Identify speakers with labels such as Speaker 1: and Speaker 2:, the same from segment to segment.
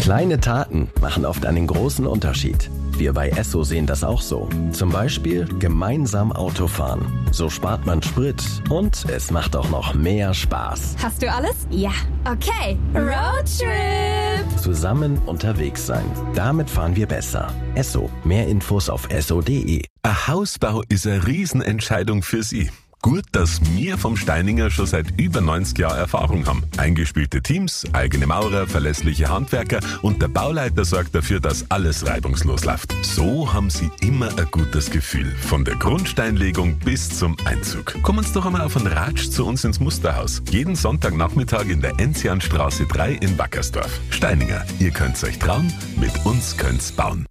Speaker 1: Kleine Taten machen oft einen großen Unterschied. Wir bei Esso sehen das auch so. Zum Beispiel gemeinsam Autofahren. So spart man Sprit und es macht auch noch mehr Spaß.
Speaker 2: Hast du alles? Ja. Okay. Roadtrip!
Speaker 1: Zusammen unterwegs sein. Damit fahren wir besser. Esso. Mehr Infos auf esso.de.
Speaker 3: Ein Hausbau ist eine Riesenentscheidung für Sie. Gut, dass wir vom Steininger schon seit über 90 Jahren Erfahrung haben. Eingespielte Teams, eigene Maurer, verlässliche Handwerker und der Bauleiter sorgt dafür, dass alles reibungslos läuft. So haben Sie immer ein gutes Gefühl, von der Grundsteinlegung bis zum Einzug. Kommen Sie doch einmal auf einen Ratsch zu uns ins Musterhaus. Jeden Sonntagnachmittag in der Enzianstraße 3 in Wackersdorf. Steininger, ihr könnt's euch trauen, mit uns könnt's bauen.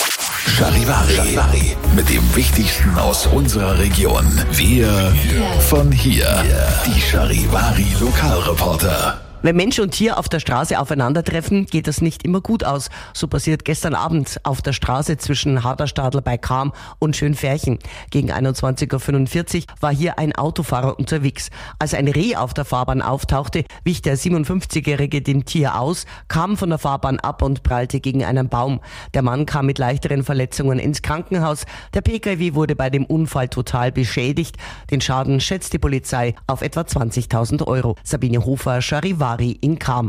Speaker 4: Charivari. Mit dem Wichtigsten aus unserer Region. Wir von hier. Die Charivari Lokalreporter.
Speaker 5: Wenn Mensch und Tier auf der Straße aufeinandertreffen, geht das nicht immer gut aus. So passiert gestern Abend auf der Straße zwischen Haderstadl bei Cham und Schönfärchen. Gegen 21.45 Uhr war hier ein Autofahrer unterwegs. Als ein Reh auf der Fahrbahn auftauchte, wich der 57-Jährige dem Tier aus, kam von der Fahrbahn ab und prallte gegen einen Baum. Der Mann kam mit leichteren Verletzungen ins Krankenhaus. Der PKW wurde bei dem Unfall total beschädigt. Den Schaden schätzt die Polizei auf etwa 20.000 Euro. Sabine Hofer, Charivari in Cham.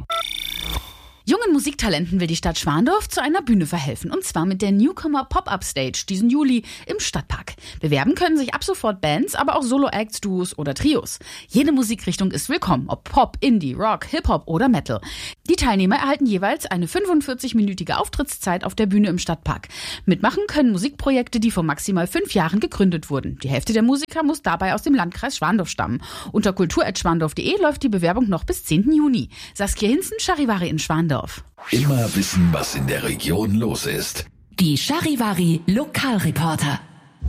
Speaker 6: Jungen Musiktalenten will die Stadt Schwandorf zu einer Bühne verhelfen, und zwar mit der Newcomer Pop-Up Stage diesen Juli im Stadtpark. Bewerben können sich ab sofort Bands, aber auch Solo-Acts, Duos oder Trios. Jede Musikrichtung ist willkommen, ob Pop, Indie, Rock, Hip-Hop oder Metal. Die Teilnehmer erhalten jeweils eine 45-minütige Auftrittszeit auf der Bühne im Stadtpark. Mitmachen können Musikprojekte, die vor maximal 5 Jahren gegründet wurden. Die Hälfte der Musiker muss dabei aus dem Landkreis Schwandorf stammen. Unter kultur@schwandorf.de läuft die Bewerbung noch bis 10. Juni. Saskia Hinzen, Charivari in Schwandorf.
Speaker 4: Immer wissen, was in der Region los ist.
Speaker 7: Die Charivari Lokalreporter.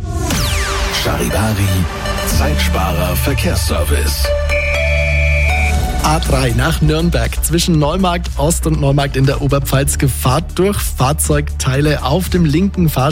Speaker 4: Charivari Zeitsparer Verkehrsservice.
Speaker 8: A3 nach Nürnberg zwischen Neumarkt Ost und Neumarkt in der Oberpfalz Gefahr durch Fahrzeugteile auf dem linken Fahrstreifen.